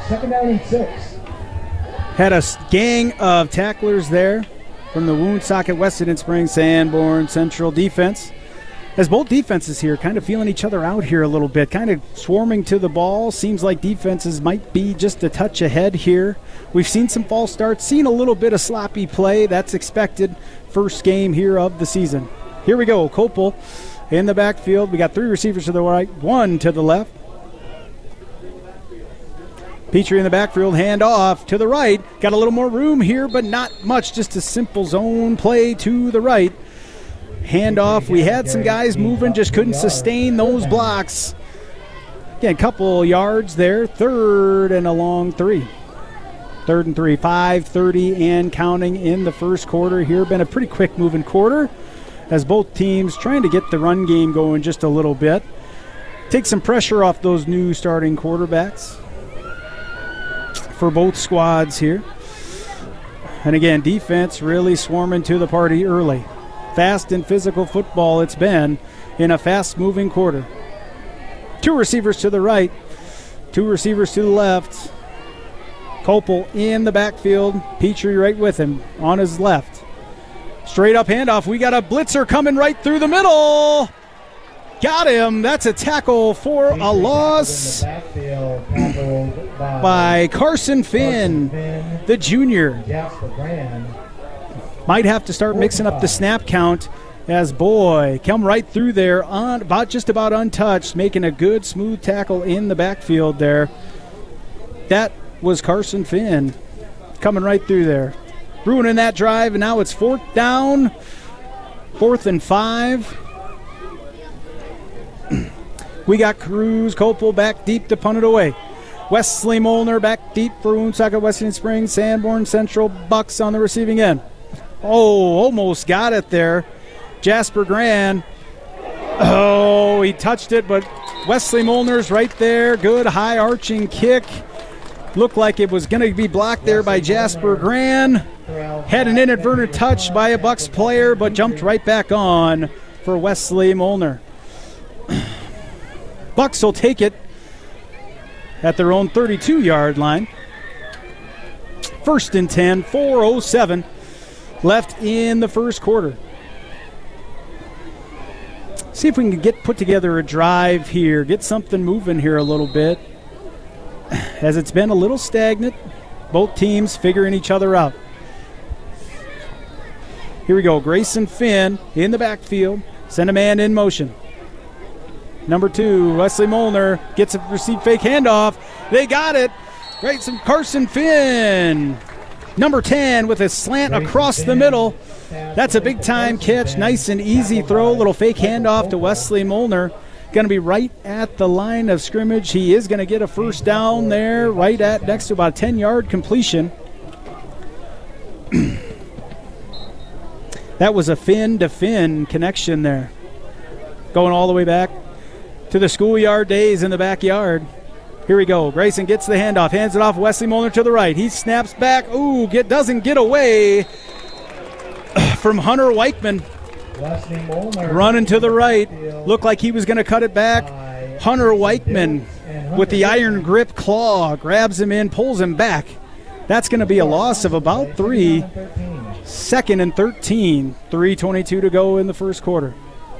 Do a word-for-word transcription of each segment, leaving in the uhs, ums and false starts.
Second down and six. Had a gang of tacklers there from the Woonsocket Weston Springs Sanborn Central defense. As both defenses here kind of feeling each other out here a little bit, kind of swarming to the ball. Seems like defenses might be just a touch ahead here. We've seen some false starts, seen a little bit of sloppy play. That's expected first game here of the season. Here we go, Copel in the backfield. We got three receivers to the right, one to the left. Petrie in the backfield, hand off to the right. Got a little more room here, but not much. Just a simple zone play to the right. Hand off. We had some guys moving, just couldn't sustain those blocks. Again, a couple yards there. Third and a long three. Third and three. five thirty and counting in the first quarter here. Been a pretty quick moving quarter as both teams trying to get the run game going just a little bit. Take some pressure off those new starting quarterbacks for both squads here. And again, defense really swarming to the party early. Fast and physical football it's been in a fast-moving quarter. Two receivers to the right, two receivers to the left. Copel in the backfield, Petrie right with him on his left. Straight up handoff. We got a blitzer coming right through the middle. Got him. That's a tackle for a loss by Carson Finn, the junior. Might have to start mixing up the snap count as boy, come right through there, on about just about untouched, making a good smooth tackle in the backfield there. That was Carson Finn coming right through there, ruining that drive, and now it's fourth down, fourth and five. We got Cruz, Copel back deep to punt it away. Wesley Molnar back deep for Woonsocket Weston Springs, Sanborn Central Bucks on the receiving end. Oh, almost got it there. Jasper Grand. Oh, he touched it, but Wesley Molnar's right there. Good high arching kick. Looked like it was going to be blocked there by Jasper Grand. Had an inadvertent touch by a Bucks player, but jumped right back on for Wesley Molnar. Bucks will take it at their own thirty-two-yard line. First and ten, four oh seven left in the first quarter. See if we can get put together a drive here, get something moving here a little bit, as it's been a little stagnant. Both teams figuring each other out. Here we go. Grayson Finn in the backfield. Send a man in motion. Number two, Wesley Molnar gets a receive fake handoff. They got it. Grayson Carson Finn. Number ten with a slant across the middle. That's a big-time catch. Nice and easy throw. Little fake handoff to Wesley Molnar. Going to be right at the line of scrimmage. He is going to get a first down there, right at next to about a ten-yard completion. That was a fin-to-fin connection there. Going all the way back to the schoolyard days in the backyard. Here we go. Grayson gets the handoff, hands it off. Wesley Molnar to the right. He snaps back. Ooh, get doesn't get away from Hunter Weichman. Running to the right. Looked like he was going to cut it back. Hunter Weichman with the iron grip claw grabs him in, pulls him back. That's going to be a loss of about three. Second and thirteen. three twenty-two to go in the first quarter.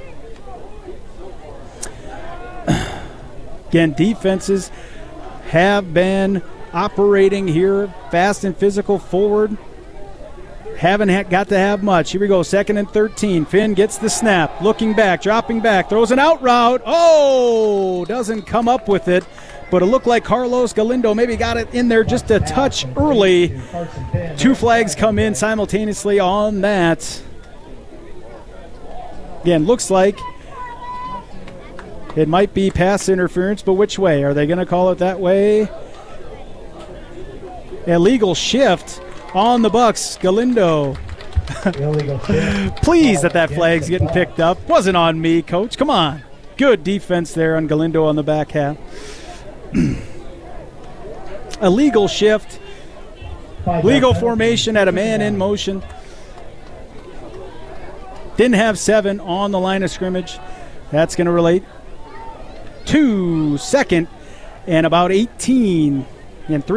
Again, defenses have been operating here fast and physical forward. Haven't ha- got to have much. Here we go, second and thirteen. Finn gets the snap, looking back, dropping back, throws an out route. Oh, doesn't come up with it, but it looked like Carlos Galindo maybe got it in there just a touch early. Two flags come in simultaneously on that. Again, looks like it might be pass interference, but which way? Are they going to call it that way? Illegal shift on the Bucks. Galindo. Pleased that that flag's getting picked up. Wasn't on me, Coach. Come on. Good defense there on Galindo on the back half. Illegal shift. Legal formation at a man in motion. Didn't have seven on the line of scrimmage. That's going to relate to second and about eighteen and three.